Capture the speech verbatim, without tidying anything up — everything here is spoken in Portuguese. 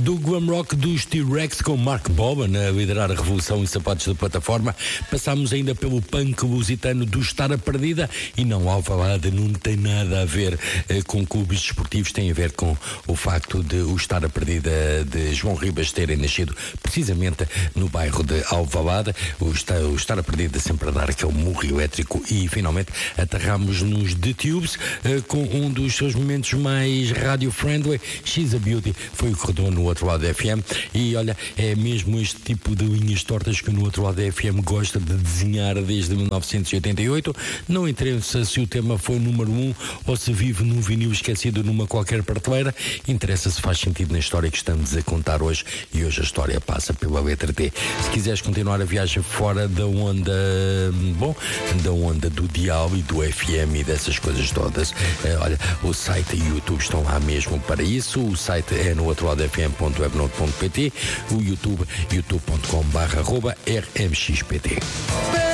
Do glam rock dos T-Rex com Mark Boban a liderar a revolução em sapatos da plataforma, passámos ainda pelo punk lusitano do Estar a Perdida, e não, Alvalade não tem nada a ver eh, com clubes desportivos, tem a ver com o facto de o Estar a Perdida de João Ribas terem nascido precisamente no bairro de Alvalade. O Estar, o Estar a Perdida sempre a dar aquele murro elétrico, e finalmente aterramos nos The Tubes eh, com um dos seus momentos mais radio-friendly. She's a Beauty foi o que rodou no Outro Lado da F M, e olha, é mesmo este tipo de linhas tortas que no Outro Lado da F M gosta de desenhar desde mil novecentos e oitenta e oito. Não interessa se o tema foi número um ou se vive num vinil esquecido numa qualquer prateleira, interessa se faz sentido na história que estamos a contar hoje, e hoje a história passa pela letra T. Se quiseres continuar a viagem fora da onda, bom, da onda do dial e do F M e dessas coisas todas, eh, olha, o site e o YouTube estão lá mesmo para isso. O site é no outro lado f m ponto webnote ponto p t, o YouTube youtube ponto com barra arroba r m x p t.